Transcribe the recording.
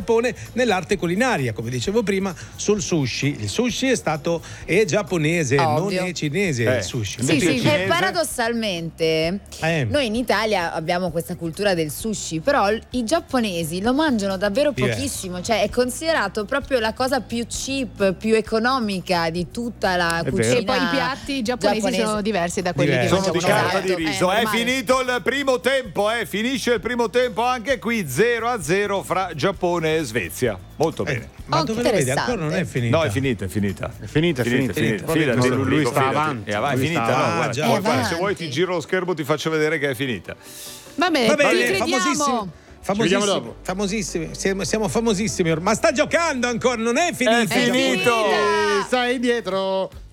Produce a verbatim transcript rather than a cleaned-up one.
Giappone nell'arte culinaria, come dicevo prima, sul sushi. Il sushi è stato è giapponese, Ovvio. non è cinese Eh. il sushi. Sì, sì, cinese? e paradossalmente Eh. noi in Italia abbiamo questa cultura del sushi, però l- i giapponesi lo mangiano davvero Diverso. pochissimo, cioè è considerato proprio la cosa più cheap, più economica di tutta la È cucina. vero. E poi i piatti giapponesi giapponese. sono diversi da quelli Diversi. che Sono di mangiamo carta noi. di Esatto, riso. È normale. finito il primo tempo, eh. Finisce il primo tempo anche qui zero a zero fra Giappone e Svezia. Molto bene. Eh, ma Oh, dove che lo vedi? interessante. Ancora non è finita. No, è finita, è finita. È finita, è finita. finita. finita. Fidati, Lui- lui Enrico, sta fidati. avanti. Eh, vai, Lui finita. sta No, avanti. guarda, Ah, già. guarda, È se vuoi avanti. ti giro lo schermo, ti faccio vedere che è finita. Va bene, Va ti bene, crediamo. famosissimi. vediamo Famosissimi, dopo. famosissimi. Siamo, siamo famosissimi ormai. Ma sta giocando ancora, non è finita. È finito! finita. Stai indietro.